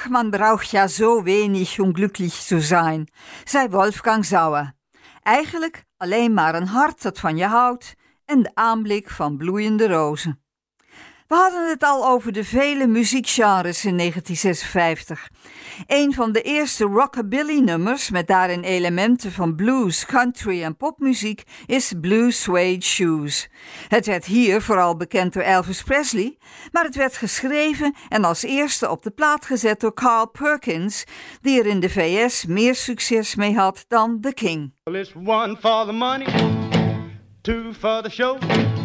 Ach, man braucht ja so wenig um glücklich zu sein, zei Wolfgang Sauer. Eigenlijk alleen maar een hart dat van je houdt en de aanblik van bloeiende rozen. We hadden het al over de vele muziekgenres in 1956. Een van de eerste rockabilly-nummers met daarin elementen van blues, country en popmuziek is Blue Suede Shoes. Het werd hier vooral bekend door Elvis Presley, maar het werd geschreven en als eerste op de plaat gezet door Carl Perkins, die er in de VS meer succes mee had dan The King. Well, it's one for the money, two for the show.